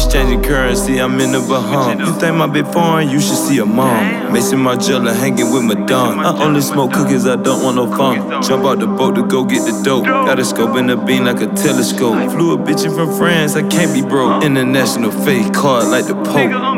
exchanging currency, I'm in the Bahamas. You think my big foreign, you should see a mom. Mason Margiela hanging with Madonna. I only smoke cookies, I don't want no fun. Jump out the boat to go get the dope. Got a scope in the beam like a telescope. Flew a bitch in from France, I can't be broke. International fake card like the Pope.